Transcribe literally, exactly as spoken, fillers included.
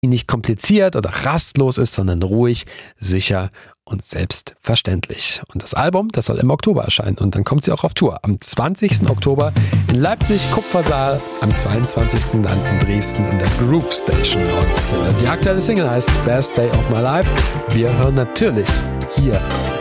nicht kompliziert oder rastlos ist, sondern ruhig, sicher und selbstverständlich. Und das Album, das soll im Oktober erscheinen und dann kommt sie auch auf Tour. Am zwanzigsten Oktober in Leipzig, Kupfersaal, am zweiundzwanzigsten dann in Dresden in der Groove Station. Und äh, die aktuelle Single heißt Best Day of My Life. Wir hören natürlich hier